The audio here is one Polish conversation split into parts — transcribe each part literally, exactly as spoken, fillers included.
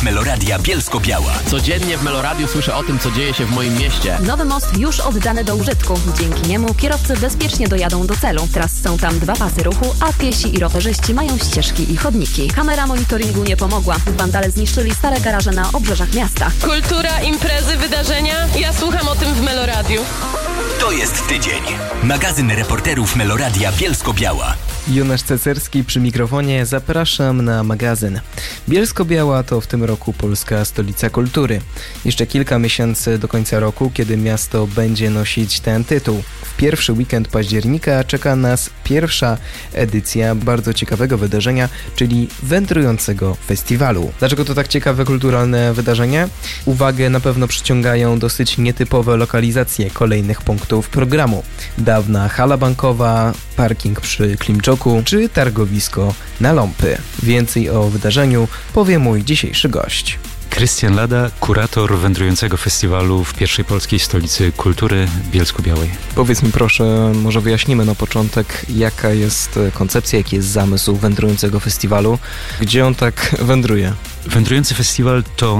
Meloradia Bielsko-Biała. Codziennie w Meloradiu słyszę o tym, co dzieje się w moim mieście. Nowy most już oddany do użytku. Dzięki niemu kierowcy bezpiecznie dojadą do celu. Teraz są tam dwa pasy ruchu, a piesi i rowerzyści mają ścieżki i chodniki. Kamera monitoringu nie pomogła. Wandale zniszczyli stare garaże na obrzeżach miasta. Kultura, imprezy, wydarzenia. Ja słucham o tym w Meloradiu. To jest tydzień. Magazyn reporterów Meloradia Bielsko-Biała. Jonasz Cecerski przy mikrofonie. Zapraszam na magazyn. Bielsko-Biała to w tym roku polska stolica kultury. Jeszcze kilka miesięcy do końca roku, kiedy miasto będzie nosić ten tytuł. W pierwszy weekend października czeka nas pierwsza edycja bardzo ciekawego wydarzenia, czyli wędrującego festiwalu. Dlaczego to tak ciekawe kulturalne wydarzenie? Uwagę na pewno przyciągają dosyć nietypowe lokalizacje kolejnych punktów programu. Dawna hala bankowa, parking przy Klimczoku czy targowisko na Ląpy. Więcej o wydarzeniu powie mój dzisiejszy gość. Krystian Lada, kurator wędrującego festiwalu w pierwszej polskiej stolicy kultury Bielsko-Białej. Powiedz mi proszę, może wyjaśnimy na początek, jaka jest koncepcja, jaki jest zamysł wędrującego festiwalu, gdzie on tak wędruje? Wędrujący festiwal to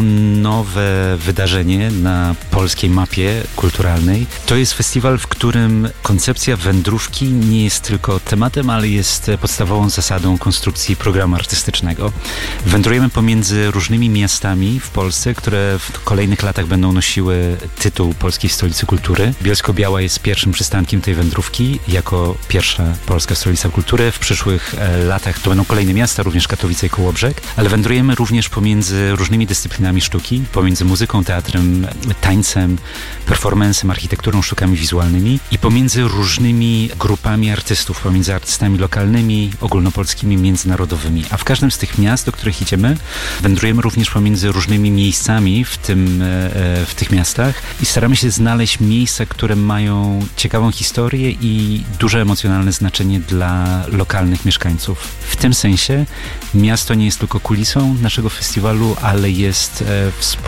nowe wydarzenie na polskiej mapie kulturalnej. To jest festiwal, w którym koncepcja wędrówki nie jest tylko tematem, ale jest podstawową zasadą konstrukcji programu artystycznego. Wędrujemy pomiędzy różnymi miastami w Polsce, które w kolejnych latach będą nosiły tytuł Polskiej Stolicy Kultury. Bielsko-Biała jest pierwszym przystankiem tej wędrówki, jako pierwsza polska stolica kultury. W przyszłych latach to będą kolejne miasta, również Katowice i Kołobrzeg, ale wędrujemy również pomiędzy różnymi dyscyplinami sztuki, pomiędzy muzyką, teatrem, tańcem, performancem, architekturą, sztukami wizualnymi i pomiędzy różnymi grupami artystów, pomiędzy artystami lokalnymi, ogólnopolskimi, międzynarodowymi. A w każdym z tych miast, do których idziemy, wędrujemy również pomiędzy różnymi miejscami w, tym, w tych miastach i staramy się znaleźć miejsca, które mają ciekawą historię i duże emocjonalne znaczenie dla lokalnych mieszkańców. W tym sensie miasto nie jest tylko kulisą naszego festiwalu, ale jest e,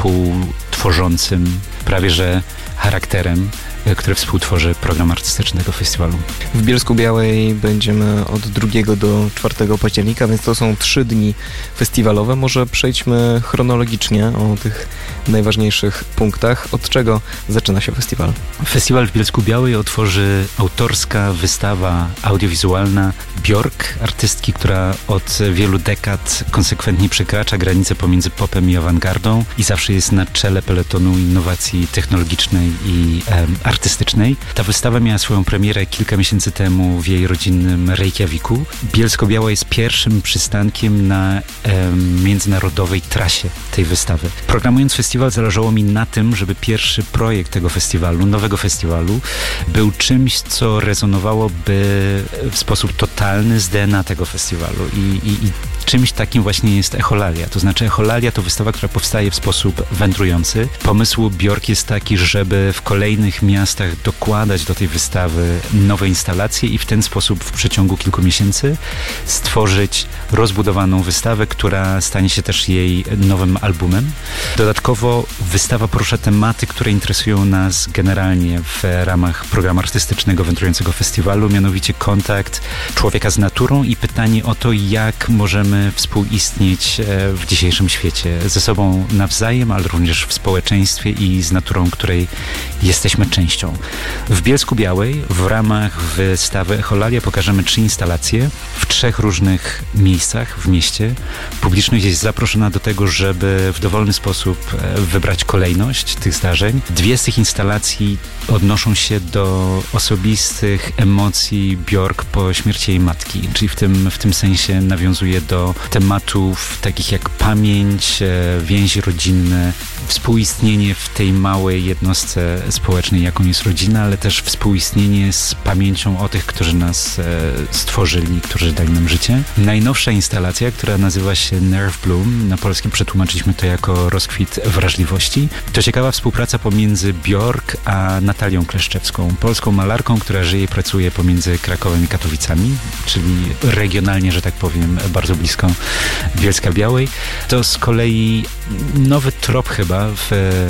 współtworzącym prawie że charakterem, który współtworzy program artystyczny tego festiwalu. W Bielsku-Białej będziemy od drugiego do czwartego października, więc to są trzy dni festiwalowe. Może przejdźmy chronologicznie o tych najważniejszych punktach. Od czego zaczyna się festiwal? Festiwal w Bielsku-Białej otworzy autorska wystawa audiowizualna Björk, artystki, która od wielu dekad konsekwentnie przekracza granice pomiędzy popem i awangardą i zawsze jest na czele peletonu innowacji technologicznej i e, artystycznej. Ta wystawa miała swoją premierę kilka miesięcy temu w jej rodzinnym Reykjaviku. Bielsko-Biała jest pierwszym przystankiem na e, międzynarodowej trasie tej wystawy. Programując festiwal zależało mi na tym, żeby pierwszy projekt tego festiwalu, nowego festiwalu, był czymś, co rezonowałoby w sposób totalny z D N A tego festiwalu i, i, i czymś takim właśnie jest Echolalia. To znaczy Echolalia to wystawa, która powstaje w sposób wędrujący. Pomysł Björk jest taki, żeby w kolejnych miastach dokładać do tej wystawy nowe instalacje i w ten sposób w przeciągu kilku miesięcy stworzyć rozbudowaną wystawę, która stanie się też jej nowym albumem. Dodatkowo wystawa porusza tematy, które interesują nas generalnie w ramach programu artystycznego wędrującego festiwalu, mianowicie kontakt człowieka z naturą i pytanie o to, jak możemy współistnieć w dzisiejszym świecie ze sobą nawzajem, ale również w społeczeństwie i z naturą, której jesteśmy częścią. W Bielsku-Białej w ramach wystawy Echolalia pokażemy trzy instalacje w trzech różnych miejscach w mieście. Publiczność jest zaproszona do tego, żeby w dowolny sposób wybrać kolejność tych zdarzeń. Dwie z tych instalacji odnoszą się do osobistych emocji Björk po śmierci jej matki, czyli w tym, w tym sensie nawiązuje do tematów takich jak pamięć, więzi rodzinne, współistnienie w tej małej jednostce społecznej, jaką jest rodzina, ale też współistnienie z pamięcią o tych, którzy nas stworzyli, którzy dali nam życie. Najnowsza instalacja, która nazywa się Nerve Bloom, na polskim przetłumaczyliśmy to jako rozkwit wrażliwości. To ciekawa współpraca pomiędzy Björk a Natalią Kleszczewską, polską malarką, która żyje i pracuje pomiędzy Krakowem i Katowicami, czyli regionalnie, że tak powiem, bardzo blisko Bielska-Białej. To z kolei nowy trop chyba w,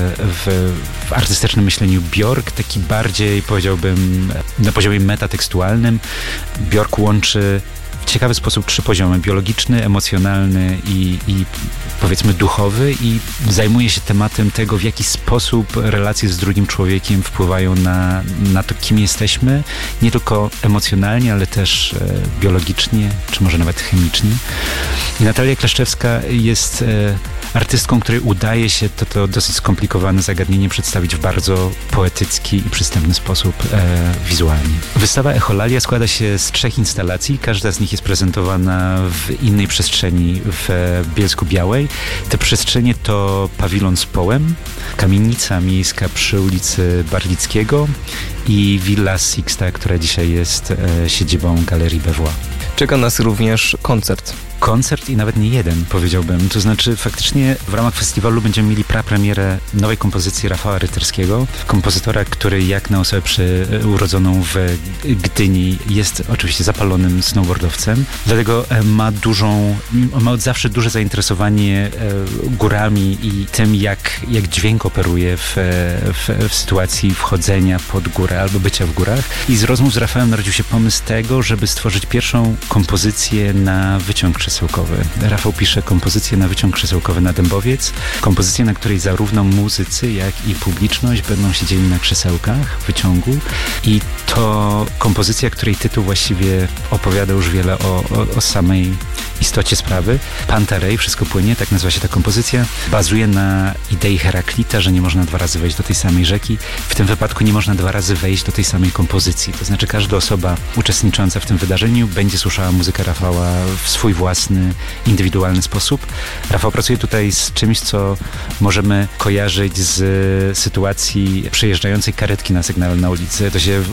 w, w artystycznym myśleniu Björk, taki bardziej, powiedziałbym, na poziomie metatekstualnym. Björk łączy ciekawy sposób trzy poziomy: biologiczny, emocjonalny i, i powiedzmy duchowy, i zajmuje się tematem tego, w jaki sposób relacje z drugim człowiekiem wpływają na, na to, kim jesteśmy, nie tylko emocjonalnie, ale też e, biologicznie, czy może nawet chemicznie. I Natalia Kleszczewska jest e, artystką, której udaje się to, to dosyć skomplikowane zagadnienie przedstawić w bardzo poetycki i przystępny sposób e, wizualnie. Wystawa Echolalia składa się z trzech instalacji. Każda z nich jest prezentowana w innej przestrzeni w Bielsku-Białej. Te przestrzenie to pawilon z Połem, kamienica miejska przy ulicy Barlickiego i Villa Sixta, która dzisiaj jest e, siedzibą Galerii B W A. Czeka nas również koncert. Koncert i nawet nie jeden, powiedziałbym. To znaczy faktycznie w ramach festiwalu będziemy mieli prapremierę nowej kompozycji Rafała Ryterskiego, kompozytora, który jak na osobę przy, urodzoną w Gdyni jest oczywiście zapalonym snowboardowcem, dlatego ma dużą, ma od zawsze duże zainteresowanie górami i tym, jak, jak dźwięk operuje w, w, w sytuacji wchodzenia pod górę albo bycia w górach. I z rozmów z Rafałem narodził się pomysł tego, żeby stworzyć pierwszą kompozycję na wyciąg krzesełkowy. Rafał pisze kompozycję na wyciąg krzesełkowy na Dębowiec, kompozycję, na której zarówno muzycy, jak i publiczność będą siedzieli na krzesełkach w wyciągu, i to kompozycja, której tytuł właściwie opowiada już wiele o, o, o samej istocie sprawy. Pantarej, wszystko płynie, tak nazywa się ta kompozycja, bazuje na idei Heraklita, że nie można dwa razy wejść do tej samej rzeki. W tym wypadku nie można dwa razy wejść do tej samej kompozycji. To znaczy każda osoba uczestnicząca w tym wydarzeniu będzie słyszała muzykę Rafała w swój własny, indywidualny sposób. Rafał pracuje tutaj z czymś, co możemy kojarzyć z sytuacji przejeżdżającej karetki na sygnale na ulicy. To się w,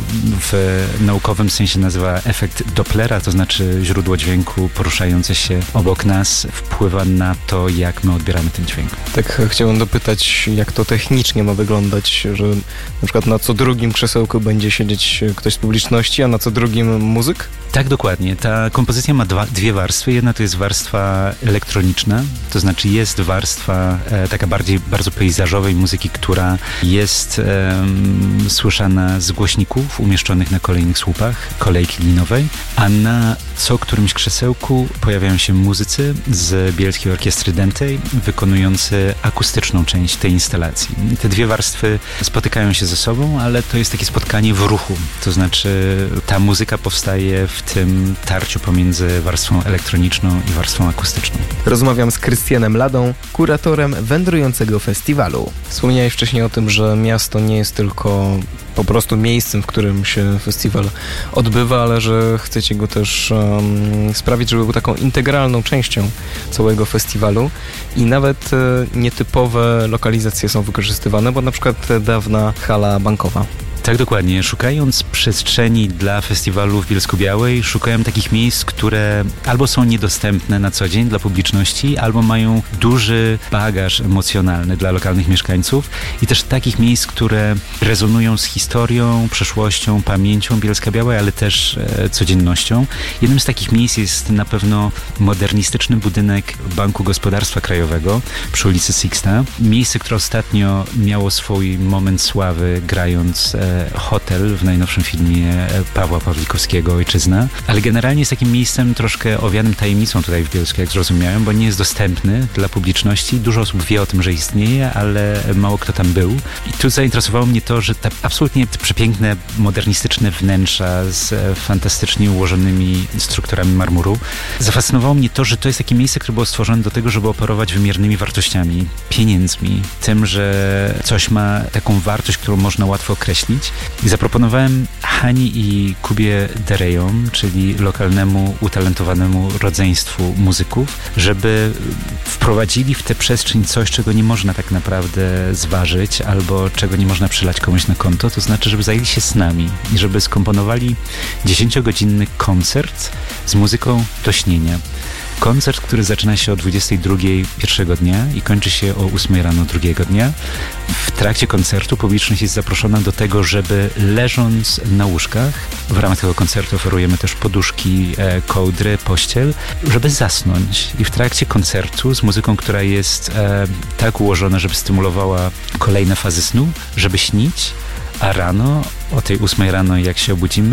w naukowym sensie nazywa efekt Dopplera, to znaczy źródło dźwięku poruszające się obok nas wpływa na to, jak my odbieramy ten dźwięk. Tak chciałem dopytać, jak to technicznie ma wyglądać, że na przykład na co drugim krzesełku będzie siedzieć ktoś z publiczności, a na co drugim muzyk? Tak, dokładnie. Ta kompozycja ma dwa, dwie warstwy. Jedna to jest warstwa elektroniczna, to znaczy jest warstwa e, taka bardziej bardzo pejzażowej muzyki, która jest e, słyszana z głośników umieszczonych na kolejnych słupach kolejki linowej, a na co którymś krzesełku pojawiają się muzycy z Bielskiej Orkiestry Dętej wykonujący akustyczną część tej instalacji. Te dwie warstwy spotykają się ze sobą, ale to jest takie spotkanie w ruchu, to znaczy ta muzyka powstaje w tym tarciu pomiędzy warstwą elektroniczną i warstwą akustyczną. Rozmawiam z Krystianem Ladą, kuratorem wędrującego festiwalu. Wspomniałeś wcześniej o tym, że miasto nie jest tylko po prostu miejscem, w którym się festiwal odbywa, ale że chcecie go też um, sprawić, żeby był taką integralną częścią całego festiwalu i nawet e, nietypowe lokalizacje są wykorzystywane, bo na przykład dawna hala bankowa. Tak, dokładnie. Szukając przestrzeni dla festiwalu w Bielsku-Białej, szukałem takich miejsc, które albo są niedostępne na co dzień dla publiczności, albo mają duży bagaż emocjonalny dla lokalnych mieszkańców i też takich miejsc, które rezonują z historią, przeszłością, pamięcią Bielska-Białej, ale też e, codziennością. Jednym z takich miejsc jest na pewno modernistyczny budynek Banku Gospodarstwa Krajowego przy ulicy Sixta. Miejsce, które ostatnio miało swój moment sławy, grając e, Hotel w najnowszym filmie Pawła Pawlikowskiego Ojczyzna, ale generalnie jest takim miejscem troszkę owianym tajemnicą tutaj w Bielsku, jak zrozumiałem, bo nie jest dostępny dla publiczności. Dużo osób wie o tym, że istnieje, ale mało kto tam był. I tu zainteresowało mnie to, że te absolutnie przepiękne, modernistyczne wnętrza z fantastycznie ułożonymi strukturami marmuru. Zafascynowało mnie to, że to jest takie miejsce, które było stworzone do tego, żeby operować wymiernymi wartościami, pieniędzmi, tym, że coś ma taką wartość, którą można łatwo określić. I zaproponowałem Hani i Kubie Derejom, czyli lokalnemu, utalentowanemu rodzeństwu muzyków, żeby wprowadzili w tę przestrzeń coś, czego nie można tak naprawdę zważyć, albo czego nie można przelać komuś na konto, to znaczy, żeby zajęli się z nami i żeby skomponowali dziesięciogodzinny koncert z muzyką do śnienia. Koncert, który zaczyna się o dwudziestej drugiej pierwszego dnia i kończy się o ósmej rano drugiego dnia. W trakcie koncertu publiczność jest zaproszona do tego, żeby leżąc na łóżkach, w ramach tego koncertu oferujemy też poduszki, e, kołdry, pościel, żeby zasnąć. I w trakcie koncertu z muzyką, która jest e, tak ułożona, żeby stymulowała kolejne fazy snu, żeby śnić, a rano, o tej ósmej rano jak się obudzimy,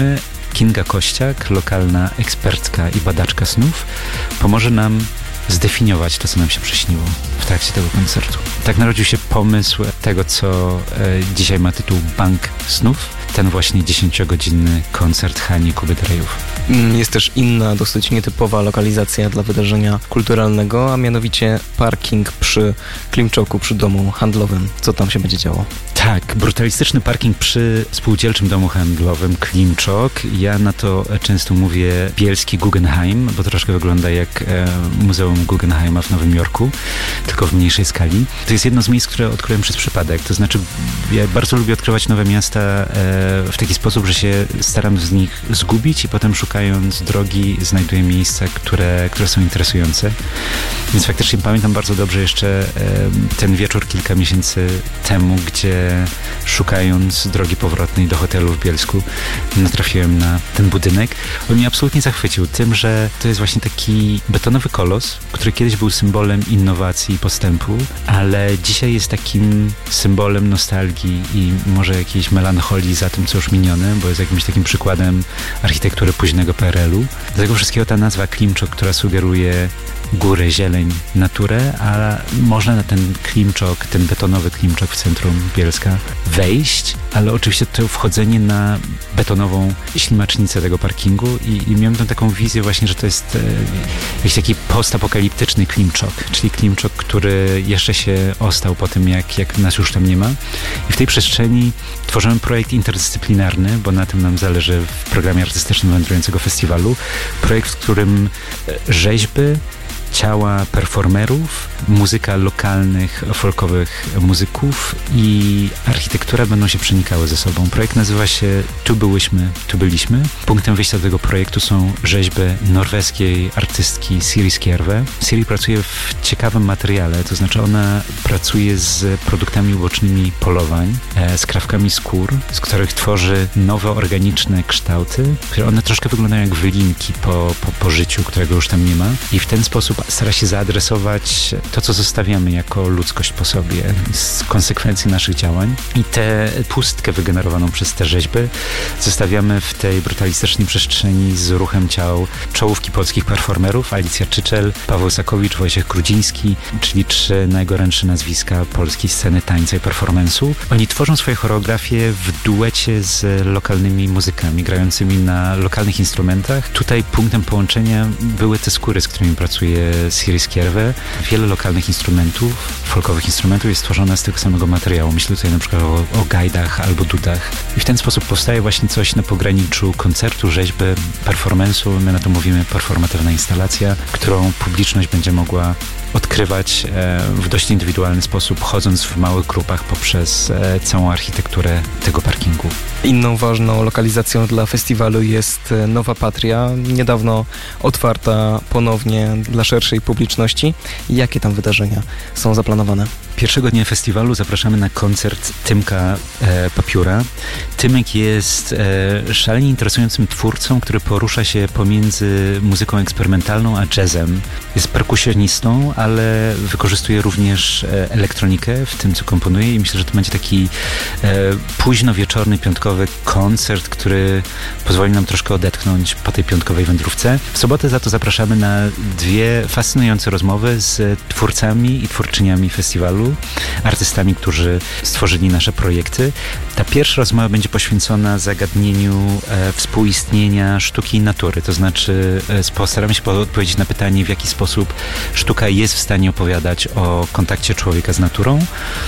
Kinga Kościak, lokalna ekspertka i badaczka snów, pomoże nam zdefiniować to, co nam się przyśniło w trakcie tego koncertu. Tak narodził się pomysł tego, co e, dzisiaj ma tytuł Bank Snów. Ten właśnie dziesięciogodzinny koncert Hani Kubydrejów. Jest też inna, dosyć nietypowa lokalizacja dla wydarzenia kulturalnego, a mianowicie parking przy Klimczoku, przy domu handlowym. Co tam się będzie działo? Tak, brutalistyczny parking przy spółdzielczym domu handlowym Klimczok. Ja na to często mówię bielski Guggenheim, bo troszkę wygląda jak e, Muzeum Guggenheima w Nowym Jorku, tylko w mniejszej skali. To jest jedno z miejsc, które odkryłem przez przypadek. To znaczy, ja bardzo lubię odkrywać nowe miasta e, w taki sposób, że się staram z nich zgubić i potem szukając drogi znajduję miejsca, które, które są interesujące. Więc faktycznie pamiętam bardzo dobrze jeszcze e, ten wieczór kilka miesięcy temu, gdzie szukając drogi powrotnej do hotelu w Bielsku natrafiłem na ten budynek. On mnie absolutnie zachwycił tym, że to jest właśnie taki betonowy kolos, który kiedyś był symbolem innowacji i postępu, ale dzisiaj jest takim symbolem nostalgii i może jakiejś melancholii za tym, co już minione, bo jest jakimś takim przykładem architektury późnego P R L u. Do tego wszystkiego ta nazwa Klimczok, która sugeruje górę, zieleń, naturę, a można na ten Klimczok, ten betonowy Klimczok w centrum Bielska wejść, ale oczywiście to wchodzenie na betonową ślimacznicę tego parkingu i, i miałem tą taką wizję właśnie, że to jest e, jakiś taki postapokaliptyczny Klimczok, czyli Klimczok, który jeszcze się ostał po tym, jak, jak nas już tam nie ma. I w tej przestrzeni tworzymy projekt interdyscyplinarny, bo na tym nam zależy w programie artystycznym wędrującego festiwalu. Projekt, w którym rzeźby, ciała performerów, muzyka lokalnych, folkowych muzyków i architektura będą się przenikały ze sobą. Projekt nazywa się Tu byłyśmy, tu byliśmy. Punktem wyjścia do tego projektu są rzeźby norweskiej artystki Siri Skjerve. Siri pracuje w ciekawym materiale, to znaczy ona pracuje z produktami ubocznymi polowań, e, skrawkami skór, z których tworzy nowe organiczne kształty, które one troszkę wyglądają jak wylinki po, po, po życiu, którego już tam nie ma i w ten sposób stara się zaadresować to, co zostawiamy jako ludzkość po sobie z konsekwencji naszych działań i tę pustkę wygenerowaną przez te rzeźby zostawiamy w tej brutalistycznej przestrzeni z ruchem ciał czołówki polskich performerów: Alicja Czyczel, Paweł Sakowicz, Wojciech Krudziński, czyli trzy najgorętsze nazwiska polskiej sceny tańca i performance'u. Oni tworzą swoje choreografie w duecie z lokalnymi muzykami, grającymi na lokalnych instrumentach. Tutaj punktem połączenia były te skóry, z którymi pracuje Siri Skjerve. Wiele lokalnych instrumentów, folkowych instrumentów jest stworzone z tego samego materiału. Myślę tutaj na przykład o, o gajdach albo dudach. I w ten sposób powstaje właśnie coś na pograniczu koncertu, rzeźby, performance'u. My na to mówimy performatywna instalacja, którą publiczność będzie mogła odkrywać e, w dość indywidualny sposób, chodząc w małych grupach poprzez e, całą architekturę tego parkingu. Inną ważną lokalizacją dla festiwalu jest Nowa Patria, niedawno otwarta ponownie dla szerszej publiczności. Jakie tam wydarzenia są zaplanowane? Pierwszego dnia festiwalu zapraszamy na koncert Tymka e, Papiura. Tymek jest e, szalenie interesującym twórcą, który porusza się pomiędzy muzyką eksperymentalną a jazzem. Jest perkusjonistą, ale wykorzystuje również e, elektronikę w tym, co komponuje i myślę, że to będzie taki e, późno wieczorny, piątkowy koncert, który pozwoli nam troszkę odetchnąć po tej piątkowej wędrówce. W sobotę za to zapraszamy na dwie fascynujące rozmowy z twórcami i twórczyniami festiwalu, artystami, którzy stworzyli nasze projekty. Ta pierwsza rozmowa będzie poświęcona zagadnieniu e, współistnienia sztuki i natury, to znaczy e, postaramy się odpowiedzieć na pytanie, w jaki sposób sztuka jest w stanie opowiadać o kontakcie człowieka z naturą.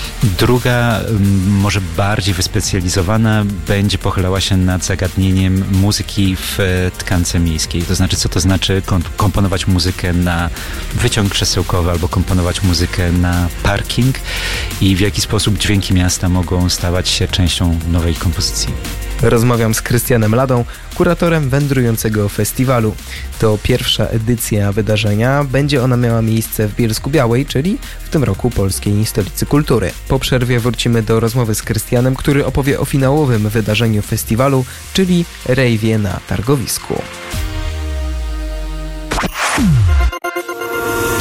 Druga, m, może bardziej wyspecjalizowana, będzie pochylała się nad zagadnieniem muzyki w e, tkance miejskiej, to znaczy co to znaczy komponować muzykę na wyciąg krzesełkowy albo komponować muzykę na parking i w jaki sposób dźwięki miasta mogą stawać się częścią nowej kompozycji. Rozmawiam z Krystianem Ladą, kuratorem wędrującego festiwalu. To pierwsza edycja wydarzenia. Będzie ona miała miejsce w Bielsku-Białej, czyli w tym roku polskiej stolicy kultury. Po przerwie wrócimy do rozmowy z Krystianem, który opowie o finałowym wydarzeniu festiwalu, czyli rejwie na targowisku. To jest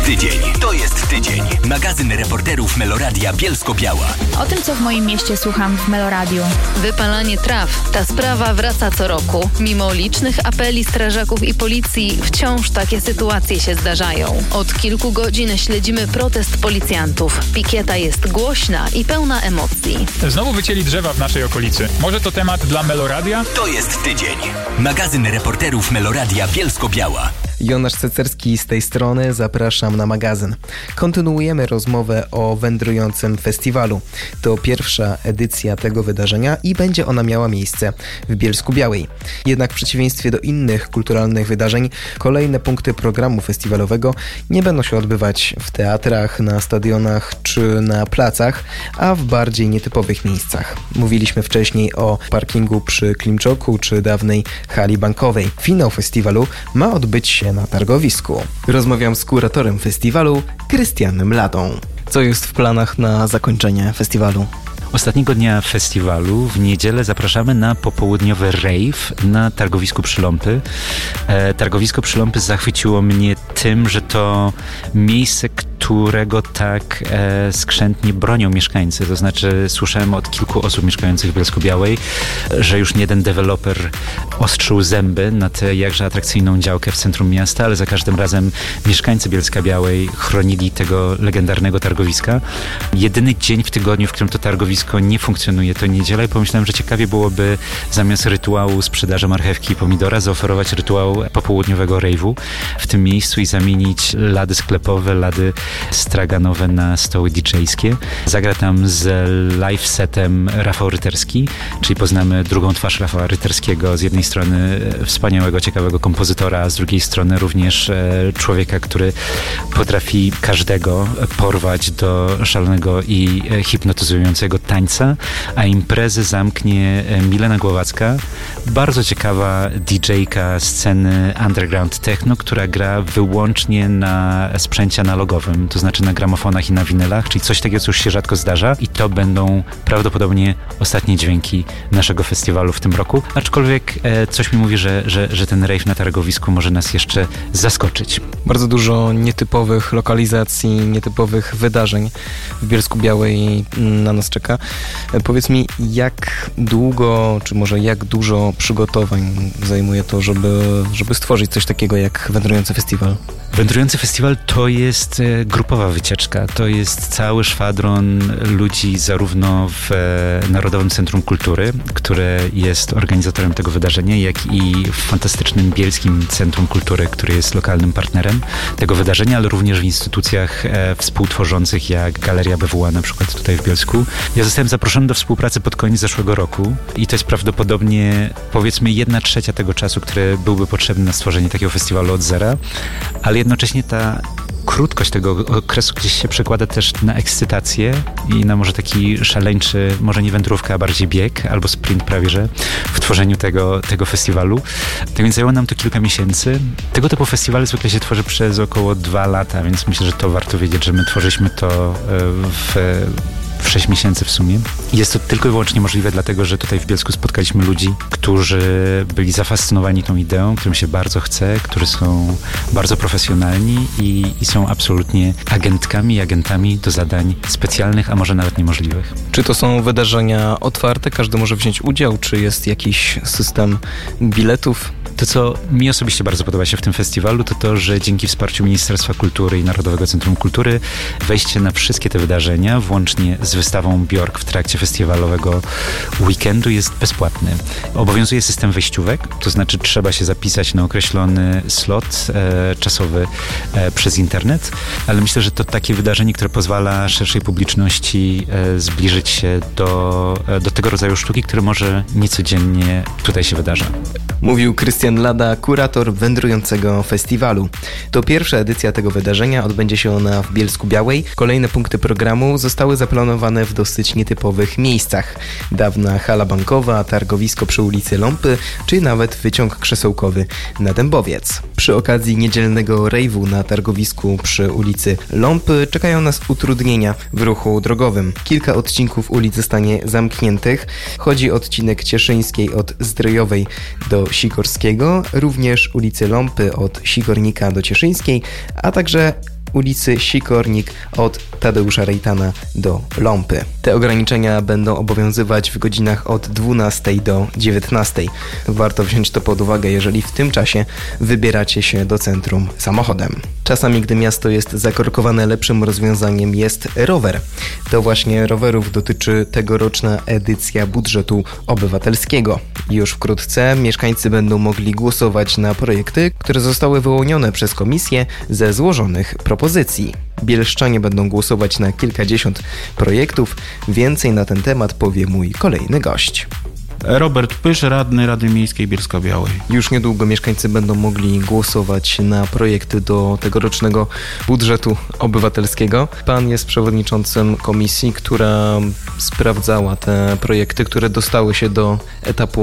tydzień. To jest tydzień. Magazyn reporterów Meloradia Bielsko-Biała. O tym, co w moim mieście słucham w Meloradiu. Wypalanie traw. Ta sprawa wraca co roku. Mimo licznych apeli strażaków i policji, wciąż takie sytuacje się zdarzają. Od kilku godzin śledzimy protest policjantów. Pikieta jest głośna i pełna emocji. Znowu wycięli drzewa w naszej okolicy. Może to temat dla Meloradia? To jest tydzień. Magazyn reporterów Meloradia Bielsko-Biała. Jonasz Cecerski z tej strony, zapraszam na magazyn. Kontynuujemy rozmowę o wędrującym festiwalu. To pierwsza edycja tego wydarzenia i będzie ona miała miejsce w Bielsku-Białej. Jednak w przeciwieństwie do innych kulturalnych wydarzeń, kolejne punkty programu festiwalowego nie będą się odbywać w teatrach, na stadionach czy na placach, a w bardziej nietypowych miejscach. Mówiliśmy wcześniej o parkingu przy Klimczoku czy dawnej hali bankowej. Finał festiwalu ma odbyć się na targowisku. Rozmawiam z kuratorem festiwalu, Krystianem Ladą. Co jest w planach na zakończenie festiwalu? Ostatniego dnia festiwalu w niedzielę zapraszamy na popołudniowy rave na targowisku Przyląpy. E, targowisko Przyląpy zachwyciło mnie tym, że to miejsce, którego tak e, skrzętnie bronią mieszkańcy. To znaczy słyszałem od kilku osób mieszkających w Bielsko-Białej, że już nie jeden deweloper ostrzył zęby na tę jakże atrakcyjną działkę w centrum miasta, ale za każdym razem mieszkańcy Bielska-Białej chronili tego legendarnego targowiska. Jedyny dzień w tygodniu, w którym to targowisko nie funkcjonuje, to niedziela i pomyślałem, że ciekawie byłoby zamiast rytuału sprzedaży marchewki i pomidora zaoferować rytuał popołudniowego rave'u w tym miejscu i zamienić lady sklepowe, lady straganowe na stoły didżejskie. Zagra tam z live setem Rafał Ryterski, czyli poznamy drugą twarz Rafała Ryterskiego, z jednej strony wspaniałego, ciekawego kompozytora, a z drugiej strony również człowieka, który potrafi każdego porwać do szalonego i hipnotyzującego tańca, a imprezę zamknie Milena Głowacka, bardzo ciekawa didżejka sceny underground techno, która gra wyłącznie na sprzęcie analogowym, to znaczy na gramofonach i na winylach, czyli coś takiego, co już się rzadko zdarza i to będą prawdopodobnie ostatnie dźwięki naszego festiwalu w tym roku, aczkolwiek e, coś mi mówi, że, że, że ten rave na targowisku może nas jeszcze zaskoczyć. Bardzo dużo nietypowych lokalizacji, nietypowych wydarzeń w Bielsku-Białej na nas czeka. Powiedz mi, jak długo, czy może jak dużo przygotowań zajmuje to, żeby, żeby stworzyć coś takiego jak wędrujący festiwal? Wędrujący festiwal to jest grupowa wycieczka. To jest cały szwadron ludzi zarówno w Narodowym Centrum Kultury, które jest organizatorem tego wydarzenia, jak i w fantastycznym Bielskim Centrum Kultury, który jest lokalnym partnerem tego wydarzenia, ale również w instytucjach współtworzących jak Galeria B W A na przykład tutaj w Bielsku. Ja zostałem zaproszony do współpracy pod koniec zeszłego roku i to jest prawdopodobnie powiedzmy jedna trzecia tego czasu, który byłby potrzebny na stworzenie takiego festiwalu od zera, ale jednocześnie ta krótkość tego okresu gdzieś się przekłada też na ekscytację i na może taki szaleńczy, może nie wędrówka, a bardziej bieg albo sprint prawie, że w tworzeniu tego, tego festiwalu. Tak więc zajęło nam to kilka miesięcy. Tego typu festiwale zwykle się tworzy przez około dwa lata, więc myślę, że to warto wiedzieć, że my tworzyliśmy to w w sześć miesięcy w sumie. Jest to tylko i wyłącznie możliwe dlatego, że tutaj w Bielsku spotkaliśmy ludzi, którzy byli zafascynowani tą ideą, którym się bardzo chce, którzy są bardzo profesjonalni i, i są absolutnie agentkami i agentami do zadań specjalnych, a może nawet niemożliwych. Czy to są wydarzenia otwarte? Każdy może wziąć udział? Czy jest jakiś system biletów? To, co mi osobiście bardzo podoba się w tym festiwalu, to to, że dzięki wsparciu Ministerstwa Kultury i Narodowego Centrum Kultury wejście na wszystkie te wydarzenia, włącznie z wystawą Bjork w trakcie festiwalowego weekendu, jest bezpłatny. Obowiązuje system wejściówek, to znaczy trzeba się zapisać na określony slot e, czasowy e, przez internet, ale myślę, że to takie wydarzenie, które pozwala szerszej publiczności e, zbliżyć się do, e, do tego rodzaju sztuki, które może niecodziennie tutaj się wydarza. Mówił Krystian Lada, kurator wędrującego festiwalu. To pierwsza edycja tego wydarzenia, odbędzie się ona w Bielsku-Białej. Kolejne punkty programu zostały zaplanowane w dosyć nietypowych miejscach. Dawna hala bankowa, targowisko przy ulicy Ląpy, czy nawet wyciąg krzesełkowy na Dębowiec. Przy okazji niedzielnego rejwu na targowisku przy ulicy Ląpy czekają nas utrudnienia w ruchu drogowym. Kilka odcinków ulic zostanie zamkniętych. Chodzi o odcinek Cieszyńskiej od Zdrojowej do Sikorskiego, również ulicy Ląpy od Sikornika do Cieszyńskiej, a także ulicy Sikornik od Tadeusza Rejtana do Ląpy. Te ograniczenia będą obowiązywać w godzinach od dwunastej do dziewiętnastej. Warto wziąć to pod uwagę, jeżeli w tym czasie wybieracie się do centrum samochodem. Czasami, gdy miasto jest zakorkowane, lepszym rozwiązaniem jest rower. To właśnie rowerów dotyczy tegoroczna edycja budżetu obywatelskiego. Już wkrótce mieszkańcy będą mogli głosować na projekty, które zostały wyłonione przez komisję ze złożonych propozycji. Bielszczanie będą głosować na kilkadziesiąt projektów. Więcej na ten temat powie mój kolejny gość. Robert Pysz, radny Rady Miejskiej Bielska-Białej. Już niedługo mieszkańcy będą mogli głosować na projekty do tegorocznego budżetu obywatelskiego. Pan jest przewodniczącym komisji, która sprawdzała te projekty, które dostały się do etapu